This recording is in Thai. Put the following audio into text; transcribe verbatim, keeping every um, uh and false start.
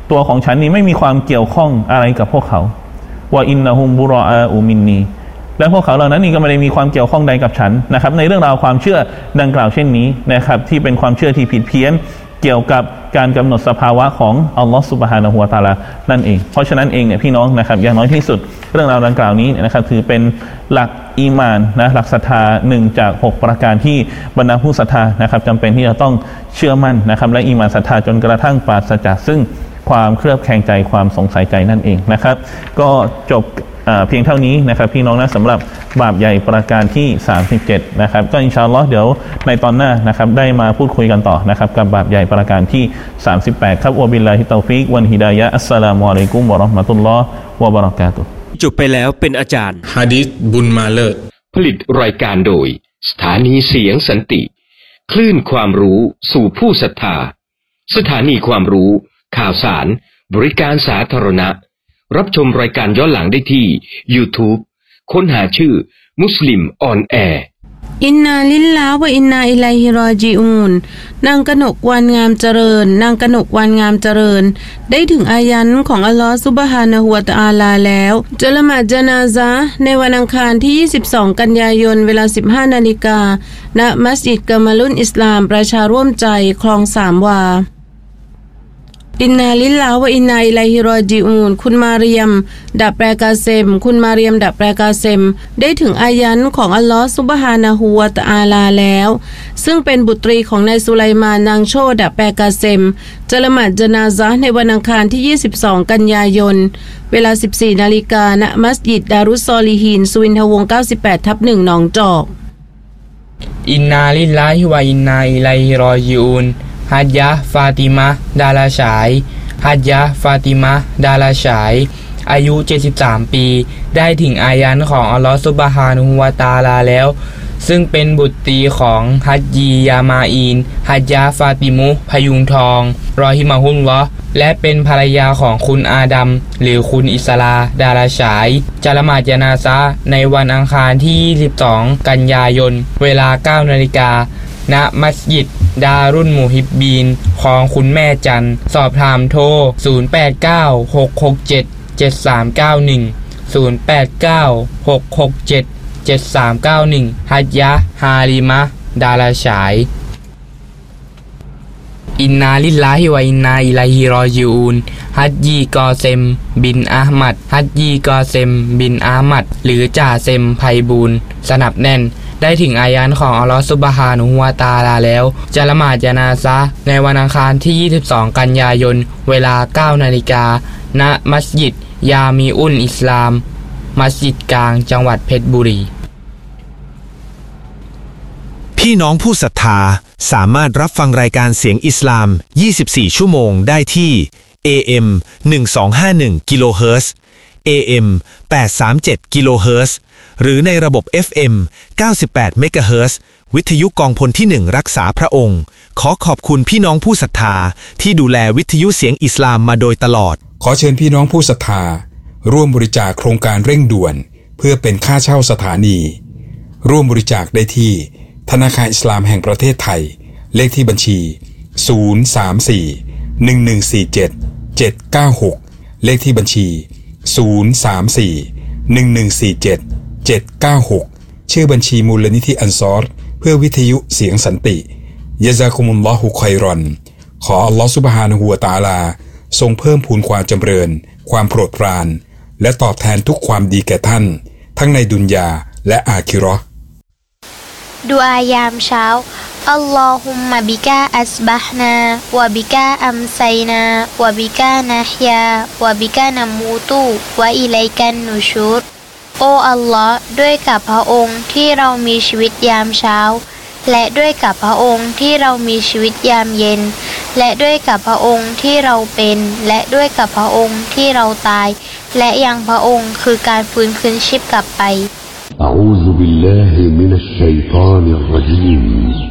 ตัวของฉันนี้ไม่มีความเกี่ยวข้องอะไรกับพวกเขาว่าอินนะฮุมบุรออาอูมินนีและพวกเขาเหล่านั้นนี่ก็ไม่ได้มีความเกี่ยวข้องใดกับฉันนะครับในเรื่องราวความเชื่อดังกล่าวเช่นนี้นะครับที่เป็นความเชื่อที่ผิดเพี้ยนเกี่ยวกับการกำหนดสภาวะของอัลลอฮฺซุบฮานะฮูวะตะอาลานั่นเองเพราะฉะนั้นเองเนี่ยพี่น้องนะครับอย่างน้อยที่สุดเรื่องราวดังกล่าวนี้นะครับถือเป็นหลักอีมานนะหลักศรัทธาหนึ่งจากหกประการที่บรรดาผู้ศรัทธานะครับจำเป็นที่จะต้องเชื่อมั่นนะครับและอีมานศรัทธาจนกระทั่งปราศจากซึ่งความเครือบแคลงใจความสงสัยใจนั่นเองนะครับก็จบเพียงเท่านี้นะครับพี่น้องนะสำหรับบาปใหญ่ประการที่สามสิบเจ็ดนะครับก็อินชาอัลลอฮ์เดี๋ยวในตอนหน้านะครับได้มาพูดคุยกันต่อนะครับกับบาปใหญ่ประการที่สามสิบแปดครับวะบิลลาฮิตตอฟิกวันฮิดายะฮ์อัสสลามุอะลัยกุมวะเราะห์มะตุลลอฮ์วะบะเราะกาตุฮ์จบไปแล้วเป็นอาจารย์หะดีษบุญมาเลิศผลิตรายการโดยสถานีเสียงสันติคลื่นความรู้สู่ผู้ศรัทธาสถานีความรู้ข่าวสารบริการสาธารณะรับชมรายการย้อนหลังได้ที่ YouTube ค้นหาชื่อมุสลิมออนแอร์อินนาลิลลาฮ์วะอินนาอิลัยฮิรอญิอูนนางกนกวันงามเจริญนางกนกวันงามเจริญได้ถึงอายันของอัลลอฮฺซุบฮานะฮูวะตะอาลาแล้วจะละหมาดญะนาซะห์ในวันอังคารที่ยี่สิบสองกันยายนเวลา สิบห้านาฬิกา ณมัสยิดกะมาลุนอิสลามประชาร่วมใจคลองสามวาอินนาลิลลาฮ์วะอินนาอิลัยฮิรอญิอูนคุณมาเรียมดับแปลกาเซมคุณมาเรียมดับแปลกาเซมได้ถึงอายันของอัลลอฮฺซุบฮานะฮูวะตะอาลาแล้วซึ่งเป็นบุตรีของนายสุไลมานนางโชดับแปลกาเซมจะละหมาดญะนาซะห์ในวันอังคารที่ยี่สิบสองกันยายนเวลา สิบสี่นาฬิกา ณมัสยิดดารุสซอลิฮีนสุวินทวงศ์ เก้าสิบแปดทับหนึ่ง หนองจอกอินนาลิลลาฮิวะอินนาอิลัยฮิรอญิอูนฮัจญะห์ฟาติมะห์ดาราฉายฮัจญะห์ฟาติมะห์ดาราฉายอายุเจ็ดสิบสามปีได้ถึงอายันของอัลลอฮฺซุบฮานะฮูวะตะอาลาแล้วซึ่งเป็นบุตรีของฮัจญียามาอีนฮัจญะห์ฟาติมุพยุงทองรอฮิมะฮุลลอฮ์และเป็นภรรยาของคุณอาดัมหรือคุณอิสลาดาราฉายจะละหมาดญะนาซะห์ในวันอังคารที่ยี่สิบสองกันยายนเวลา เก้านาฬิกา ณมัสยิดดารุนมุฮิบบีนของคุณแม่จันสอบถามโทรศูนย์ แปด เก้า หก หก เจ็ด เจ็ด สาม เก้า หนึ่ง ศูนย์ แปด เก้า หก หก เจ็ด เจ็ด สาม เก้า หนึ่งฮัจญะห์ฮาลิมะห์ดาราฉายอินนาลิลลาฮิวะอินนาอิลัยฮิรอญิอูนฮัจญีกอเซมบินอะห์มัดฮัจญีกอเซมบินอะห์มัดหรือจ่าเซมไพบูลย์สนับแน่นได้ถึงอายันของอัลลอฮฺซุบฮานะฮูวะตะอาลาแล้วจะละหมาดญะนาซะห์ในวันอังคารที่ยี่สิบสองกันยายนเวลา เก้านาฬิกา ณมัสยิดยามีอุลอิสลามมัสยิดกลางจังหวัดเพชรบุรีพี่น้องผู้ศรัทธาสามารถรับฟังรายการเสียงอิสลามยี่สิบสี่ชั่วโมงได้ที่ เอ เอ็ม หนึ่งสองห้าหนึ่ง กิโลเฮิรตซ์ เอ เอ็ม แปดสามเจ็ด กิโลเฮิรตซ์ หรือในระบบ เอฟ เอ็ม เก้าสิบแปด เมกะเฮิรตซ์ วิทยุกองพลที่หนึ่งรักษาพระองค์ขอขอบคุณพี่น้องผู้ศรัทธาที่ดูแลวิทยุเสียงอิสลามมาโดยตลอดขอเชิญพี่น้องผู้ศรัทธาร่วมบริจาคโครงการเร่งด่วนเพื่อเป็นค่าเช่าสถานีร่วมบริจาคได้ที่ธนาคารอิสลามแห่งประเทศไทยเลขที่บัญชีศูนย์ สาม สี่ หนึ่ง หนึ่ง สี่ เจ็ด เจ็ด เก้า หกเลขที่บัญชีศูนย์ สาม สี่ หนึ่ง หนึ่ง สี่ เจ็ด เจ็ด เก้า หกชื่อบัญชีมูลนิธิอันซอรเพื่อวิทยุเสียงสันติยะซากุมุลลอฮุค็อยรอนขออัลลอฮฺซุบฮานะฮูวะตะอาลาทรงเพิ่มพูนความจำเริญความโปรดปรานและตอบแทนทุกความดีแก่ท่านทั้งในดุนยาและอาคิเราะห์ดุอายามเช้าอัลลอฮุมมะบิกาอัสบะห์นาวะบิกาอัมไซนาวะบิกานะฮยาวะบิกานะมูตุวะอิลัยกันนุชูรโออัลลอฮ์ด้วยกับพระองค์ที่เรามีชีวิตยามเช้าและด้วยกับพระองค์ที่เรามีชีวิตยามเย็นและด้วยกับพระองค์ที่เราเป็นและด้วยกับพระองค์ที่เราตายและยังพระองค์คือการฟื้นคืนชีพกลับไปอะอูซุบิลลาฮิมินัชชัยฏอนิรเราะญีม